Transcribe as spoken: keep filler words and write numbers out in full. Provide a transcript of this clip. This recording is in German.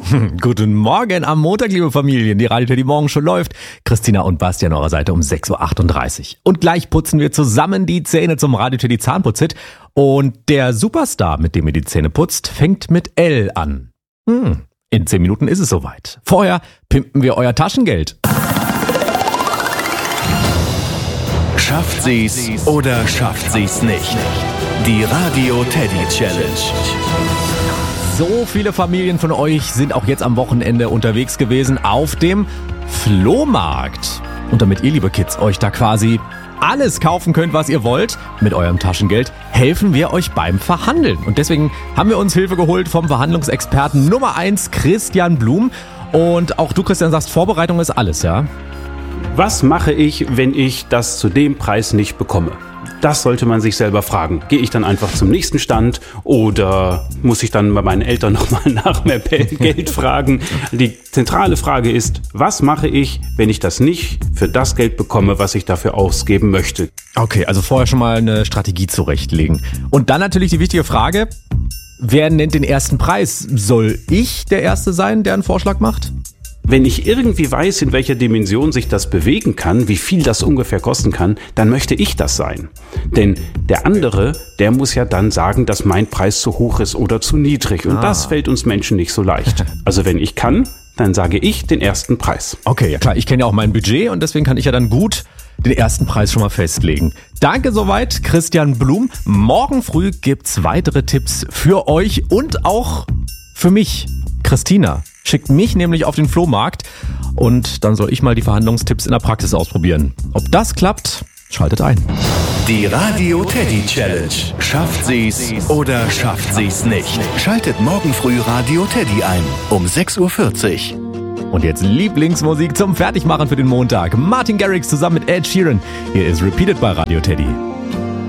Guten Morgen am Montag, liebe Familien. Die Radio Teddy Morgenshow läuft. Christina und Basti an eurer Seite um sechs Uhr achtunddreißig. Und gleich putzen wir zusammen die Zähne zum Radio Teddy Zahnputzhit. Und der Superstar, mit dem ihr die Zähne putzt, fängt mit L an. Hm, in zehn Minuten ist es soweit. Vorher pimpen wir euer Taschengeld. Schafft sie's oder schafft sie's nicht? Die Radio Teddy Challenge. So viele Familien von euch sind auch jetzt am Wochenende unterwegs gewesen auf dem Flohmarkt. Und damit ihr, liebe Kids, euch da quasi alles kaufen könnt, was ihr wollt, mit eurem Taschengeld, helfen wir euch beim Verhandeln. Und deswegen haben wir uns Hilfe geholt vom Verhandlungsexperten Nummer eins, Christian Blum. Und auch du, Christian, sagst, Vorbereitung ist alles, ja? Was mache ich, wenn ich das zu dem Preis nicht bekomme? Das sollte man sich selber fragen. Gehe ich dann einfach zum nächsten Stand oder muss ich dann bei meinen Eltern nochmal nach mehr Geld fragen? Die zentrale Frage ist, was mache ich, wenn ich das nicht für das Geld bekomme, was ich dafür ausgeben möchte? Okay, also vorher schon mal eine Strategie zurechtlegen. Und dann natürlich die wichtige Frage, wer nennt den ersten Preis? Soll ich der Erste sein, der einen Vorschlag macht? Wenn ich irgendwie weiß, in welcher Dimension sich das bewegen kann, wie viel das ungefähr kosten kann, dann möchte ich das sein. Denn der andere, der muss ja dann sagen, dass mein Preis zu hoch ist oder zu niedrig. Und ah. das fällt uns Menschen nicht so leicht. Also wenn ich kann, dann sage ich den ersten Preis. Okay, ja klar, ich kenne ja auch mein Budget und deswegen kann ich ja dann gut den ersten Preis schon mal festlegen. Danke soweit, Christian Blum. Morgen früh gibt's weitere Tipps für euch und auch für mich, Christina. Schickt mich nämlich auf den Flohmarkt und dann soll ich mal die Verhandlungstipps in der Praxis ausprobieren. Ob das klappt, schaltet ein. Die Radio Teddy Challenge. Schafft sie's oder schafft sie's nicht? Schaltet morgen früh Radio Teddy ein um sechs Uhr vierzig. Und jetzt Lieblingsmusik zum Fertigmachen für den Montag. Martin Garrix zusammen mit Ed Sheeran. Hier ist Repeated bei Radio Teddy.